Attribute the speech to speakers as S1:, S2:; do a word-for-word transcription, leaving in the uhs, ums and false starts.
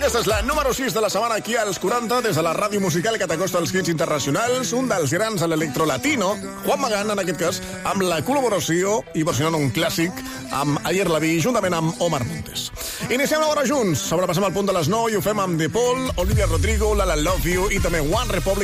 S1: Aquesta és la número sis de la setmana aquí als quaranta, des de la ràdio musical que t'acosta als hits internacionals, un dels grans de l'electrolatino, Juan Magán, en aquest cas, amb la col·laboració i versionant un clàssic amb Ayer la vi, juntament amb Omar Montes. Iniciem l'hora junts, sobrepassem el punt de les nou i ho fem amb De Paul, Olivia Rodrigo, La La Love You i també One Republic